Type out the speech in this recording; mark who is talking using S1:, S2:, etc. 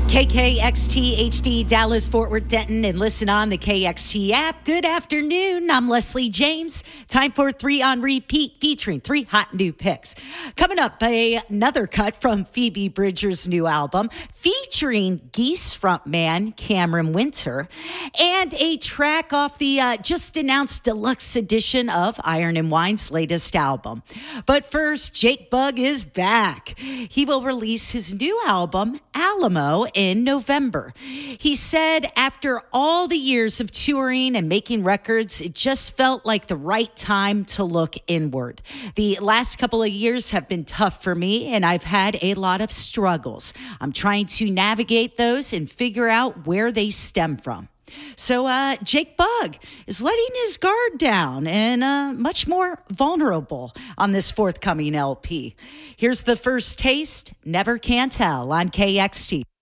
S1: KKXT HD Dallas, Fort Worth, Denton, and listen on the KXT app. Good afternoon. I'm Leslie James. Time for 3 on Repeat, featuring 3 hot new picks. Coming up, another cut from Phoebe Bridgers' new album, featuring Geese frontman Cameron Winter, and a track off the just announced deluxe edition of Iron and Wine's latest album. But first, Jake Bugg is back. He will release his new album, Alamo, in November. He said after all the years of touring and making records, it just felt like the right time to look inward. The last couple of years have been tough for me, and I've had a lot of struggles. I'm trying to navigate those and figure out where they stem from. So Jake Bugg is letting his guard down and much more vulnerable on this forthcoming LP. Here's the first taste, Never Can Tell on KXT.